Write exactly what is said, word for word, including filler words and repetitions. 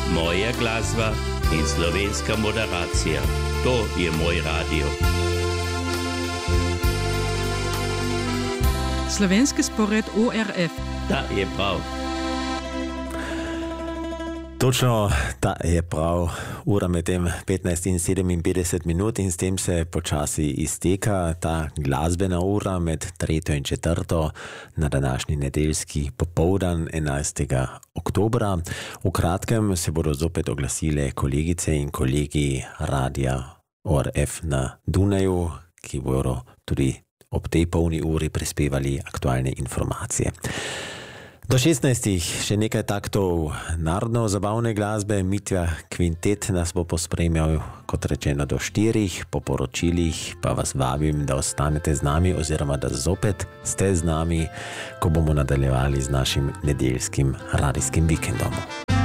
moja glasba in slovenska moderacija. To je moj radio. Slovenski spored O R F. Da je prav. Točno, ta je prav. Ura med tem petnajst in sedeminpetdeset minut in s tem se počasi izteka ta glasbena ura med tretjo in četrto na današnji nedeljski popoldan enajstega oktobra. V kratkem se bodo zopet oglasile kolegice in kolegi radia O R F na Dunaju, ki bodo tudi ob tej polni uri prispevali aktualne informacije. Do šestnajstih še nekaj taktov narodno-zabavne glasbe. Mitja Kvintet nas bo pospremljal, kot rečeno, do štirih. Po poročilih pa vas vabim, da ostanete z nami oziroma da zopet ste z nami, ko bomo nadaljevali z našim nedeljskim radijskim vikendom.